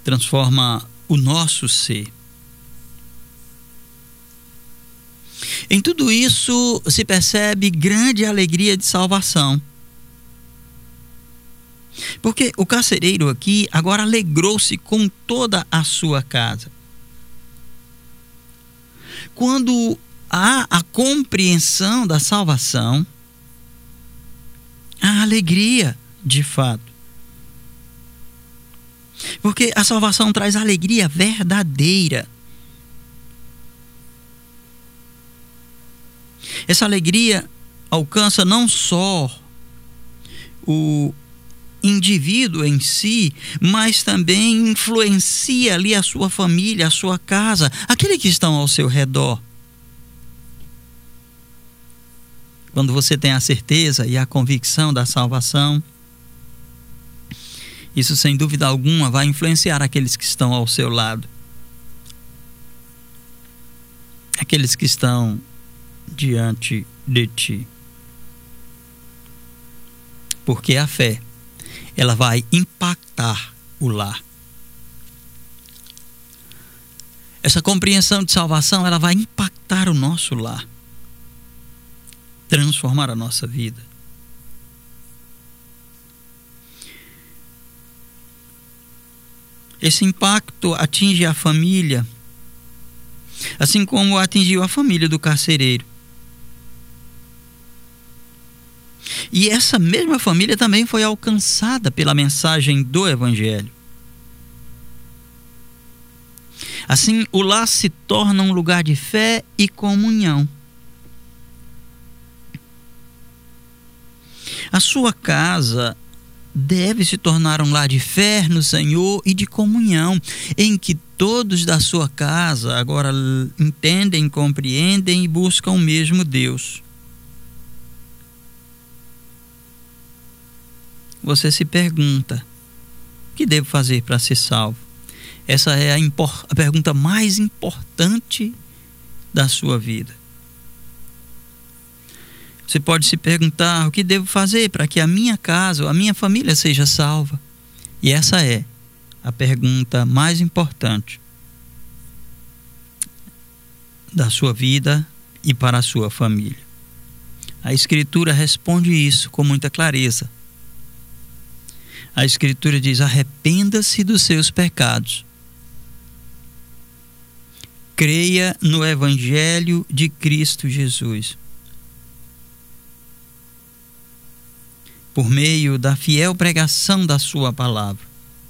transforma o nosso ser. Em tudo isso se percebe grande alegria de salvação. Porque o carcereiro aqui agora alegrou-se com toda a sua casa. Quando há a compreensão da salvação, há alegria de fato. Porque a salvação traz alegria verdadeira. Essa alegria alcança não só o indivíduo em si, mas também influencia ali a sua família, a sua casa, aqueles que estão ao seu redor. Quando você tem a certeza e a convicção da salvação, isso sem dúvida alguma vai influenciar aqueles que estão ao seu lado, aqueles que estão diante de ti. Porque a fé, ela vai impactar o lar. Essa compreensão de salvação, ela vai impactar o nosso lar, transformar a nossa vida. Esse impacto atinge a família, assim como atingiu a família do carcereiro. E essa mesma família também foi alcançada pela mensagem do Evangelho. Assim, o lar se torna um lugar de fé e comunhão. A sua casa deve se tornar um lar de fé no Senhor e de comunhão, em que todos da sua casa agora entendem, compreendem e buscam o mesmo Deus. Você se pergunta: o que devo fazer para ser salvo? Essa é a pergunta mais importante da sua vida. Você pode se perguntar: o que devo fazer para que a minha casa ou a minha família seja salva? E essa é a pergunta mais importante da sua vida e para a sua família. A Escritura responde isso com muita clareza. A Escritura diz: arrependa-se dos seus pecados. Creia no Evangelho de Cristo Jesus. Por meio da fiel pregação da sua palavra.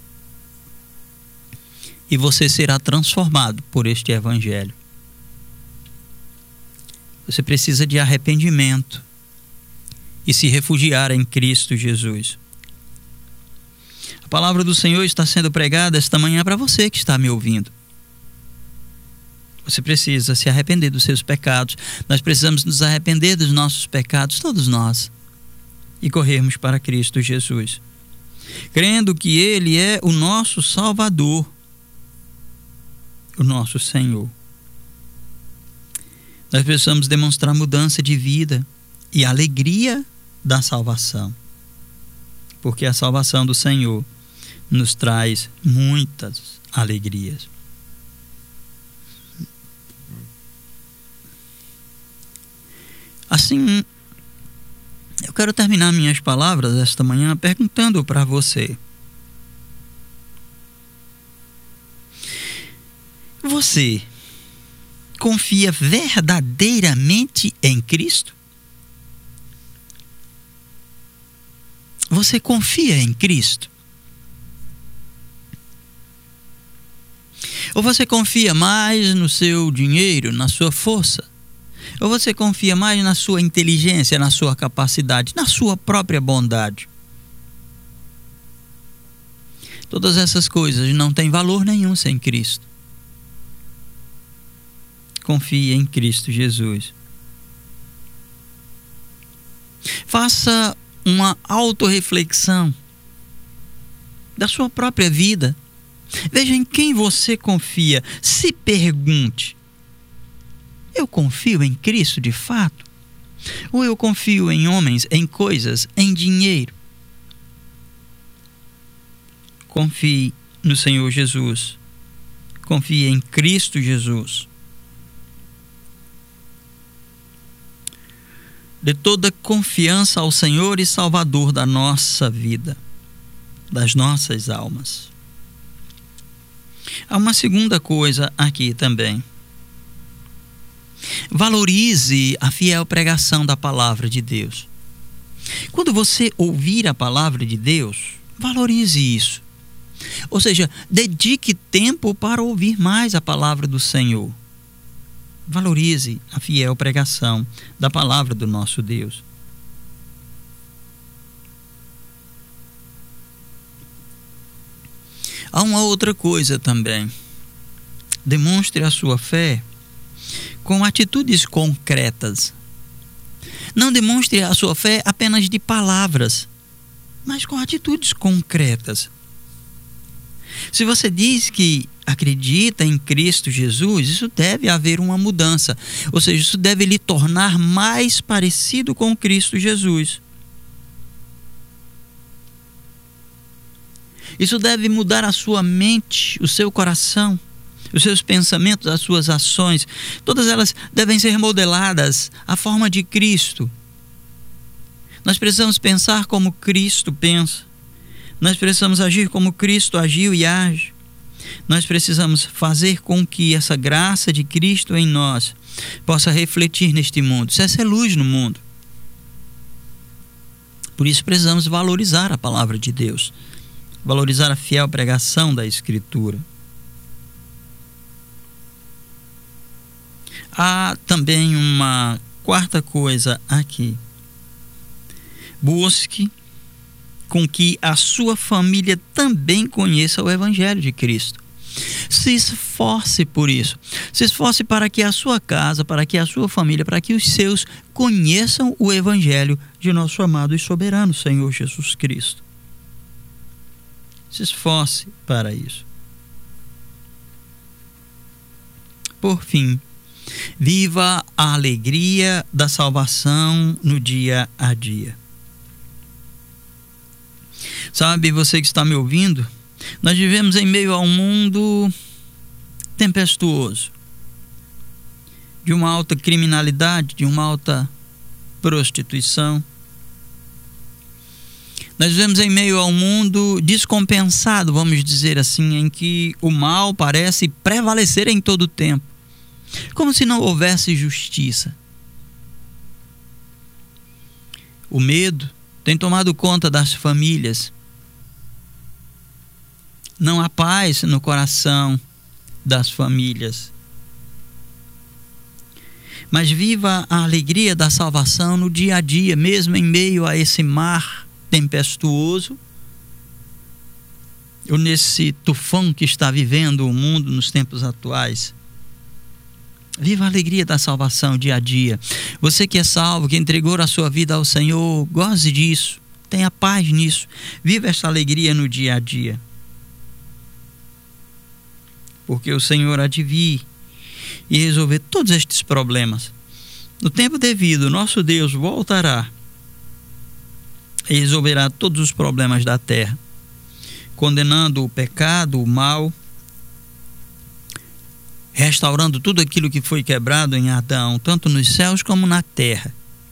E você será transformado por este Evangelho. Você precisa de arrependimento e se refugiar em Cristo Jesus. A palavra do Senhor está sendo pregada esta manhã para você que está me ouvindo. Você precisa se arrepender dos seus pecados. Nós precisamos nos arrepender dos nossos pecados, todos nós, e corrermos para Cristo Jesus, crendo que Ele é o nosso Salvador, o nosso Senhor. Nós precisamos demonstrar mudança de vida e alegria da salvação, porque a salvação do Senhor nos traz muitas alegrias. Assim, eu quero terminar minhas palavras esta manhã perguntando para você: você confia verdadeiramente em Cristo? Você confia em Cristo? Ou você confia mais no seu dinheiro, na sua força? Ou você confia mais na sua inteligência, na sua capacidade, na sua própria bondade? Todas essas coisas não têm valor nenhum sem Cristo. Confie em Cristo Jesus. Faça uma autorreflexão da sua própria vida. Veja em quem você confia. Se pergunte: eu confio em Cristo de fato? Ou eu confio em homens, em coisas, em dinheiro? Confie no Senhor Jesus. Confie em Cristo Jesus. Dê toda confiança ao Senhor e Salvador da nossa vida, das nossas almas. Há uma segunda coisa aqui também. Valorize a fiel pregação da palavra de Deus. Quando você ouvir a palavra de Deus, valorize isso. Ou seja, dedique tempo para ouvir mais a palavra do Senhor. Valorize a fiel pregação da palavra do nosso Deus. Há uma outra coisa também. Demonstre a sua fé com atitudes concretas. Não demonstre a sua fé apenas de palavras, mas com atitudes concretas. Se você diz que acredita em Cristo Jesus, isso deve haver uma mudança. Ou seja, isso deve lhe tornar mais parecido com Cristo Jesus. Isso deve mudar a sua mente, o seu coração, os seus pensamentos, as suas ações. Todas elas devem ser modeladas à forma de Cristo. Nós precisamos pensar como Cristo pensa. Nós precisamos agir como Cristo agiu e age. Nós precisamos fazer com que essa graça de Cristo em nós possa refletir neste mundo. Essa é luz no mundo. Por isso precisamos valorizar a palavra de Deus. Valorizar a fiel pregação da Escritura. Há também uma quarta coisa aqui. Busque com que a sua família também conheça o Evangelho de Cristo. Se esforce por isso. Se esforce para que a sua casa, para que a sua família, para que os seus conheçam o Evangelho de nosso amado e soberano Senhor Jesus Cristo. Se esforce para isso. Por fim, viva a alegria da salvação no dia a dia. Sabe, você que está me ouvindo, nós vivemos em meio a um mundo tempestuoso, de uma alta criminalidade, de uma alta prostituição. Nós vivemos em meio a um mundo descompensado, vamos dizer assim, em que o mal parece prevalecer em todo o tempo, como se não houvesse justiça. O medo tem tomado conta das famílias. Não há paz no coração das famílias. Mas viva a alegria da salvação no dia a dia, mesmo em meio a esse mar tempestuoso, ou nesse tufão que está vivendo o mundo nos tempos atuais. Viva a alegria da salvação dia a dia. Você que é salvo, que entregou a sua vida ao Senhor, goze disso, tenha paz nisso. Viva essa alegria no dia a dia. Porque o Senhor há de vir e resolver todos estes problemas. No tempo devido, nosso Deus voltará e resolverá todos os problemas da terra, condenando o pecado, o mal, restaurando tudo aquilo que foi quebrado em Adão, tanto nos céus como na terra.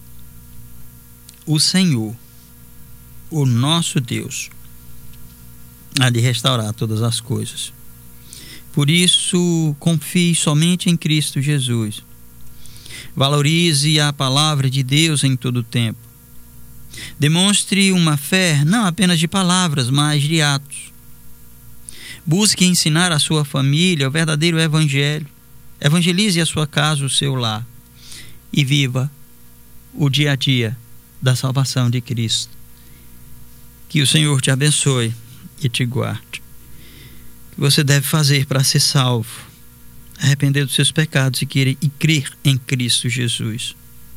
O Senhor, o nosso Deus, há de restaurar todas as coisas. Por isso, confie somente em Cristo Jesus. Valorize a palavra de Deus em todo o tempo. Demonstre uma fé não apenas de palavras, mas de atos. Busque ensinar a sua família o verdadeiro Evangelho. Evangelize a sua casa, o seu lar. E viva o dia a dia da salvação de Cristo. Que o Senhor te abençoe e te guarde. O que você deve fazer para ser salvo? Arrepender dos seus pecados e crer em Cristo Jesus.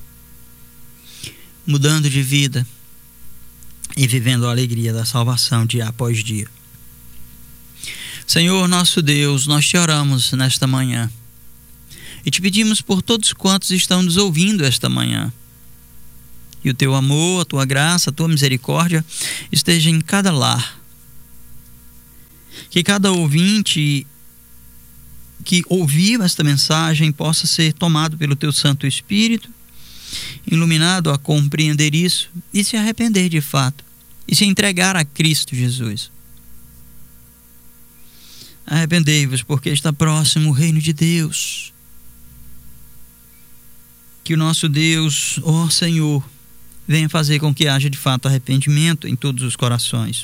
Mudando de vida e vivendo a alegria da salvação dia após dia. Senhor nosso Deus, nós te oramos nesta manhã e te pedimos por todos quantos estão nos ouvindo esta manhã. E o teu amor, a tua graça, a tua misericórdia esteja em cada lar. Que cada ouvinte que ouviu esta mensagem possa ser tomado pelo teu Santo Espírito, iluminado a compreender isso e se arrepender de fato e se entregar a Cristo Jesus. Arrependei-vos, porque está próximo o reino de Deus. Que o nosso Deus, ó Senhor, venha fazer com que haja de fato arrependimento em todos os corações.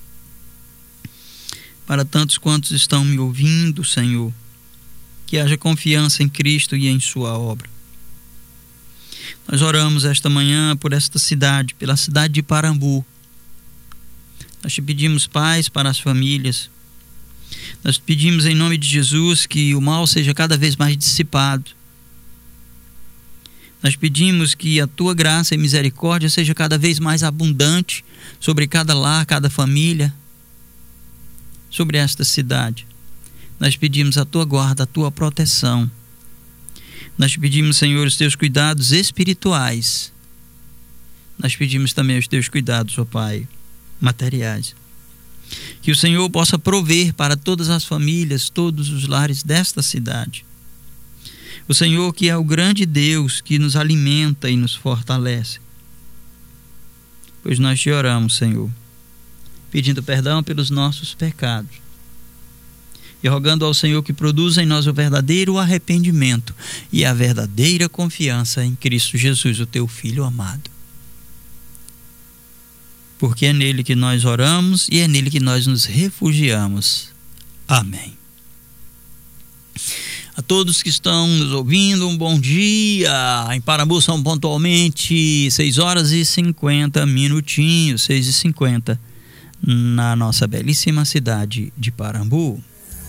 Para tantos quantos estão me ouvindo, Senhor, que haja confiança em Cristo e em sua obra. Nós oramos esta manhã por esta cidade, pela cidade de Parambu. Nós te pedimos paz para as famílias. Nós pedimos em nome de Jesus que o mal seja cada vez mais dissipado. Nós pedimos que a tua graça e misericórdia seja cada vez mais abundante sobre cada lar, cada família, sobre esta cidade. Nós pedimos a tua guarda, a tua proteção. Nós te pedimos, Senhor, os teus cuidados espirituais. Nós pedimos também os teus cuidados, ó Pai, materiais. Que o Senhor possa prover para todas as famílias, todos os lares desta cidade. O Senhor que é o grande Deus que nos alimenta e nos fortalece. Pois nós te oramos, Senhor, pedindo perdão pelos nossos pecados e rogando ao Senhor que produza em nós o verdadeiro arrependimento e a verdadeira confiança em Cristo Jesus, o teu Filho amado. Porque é nele que nós oramos e é nele que nós nos refugiamos. Amém. A todos que estão nos ouvindo, um bom dia. Em Parambu são pontualmente 6h50, 6h50, na nossa belíssima cidade de Parambu.